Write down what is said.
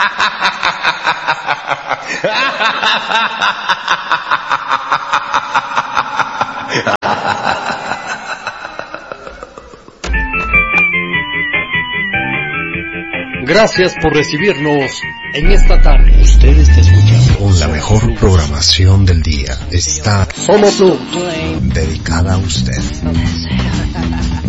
Gracias por recibirnos en esta tarde. Usted está escuchando con la mejor programación del día. Está Somos Tú, dedicada a usted.